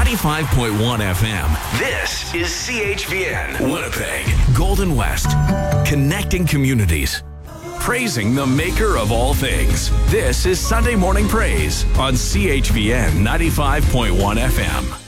95.1 FM. This is CHVN, Winnipeg, Golden West. Connecting communities. Praising the maker of all things. This is Sunday Morning Praise on CHVN 95.1 FM.